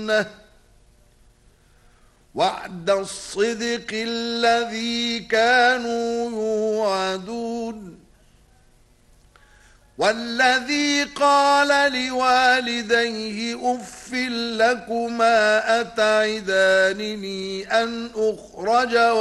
وعد الصدق الذي كانوا يوعدون والذي قال لوالديه أف لكما أتعدانني أن أخرج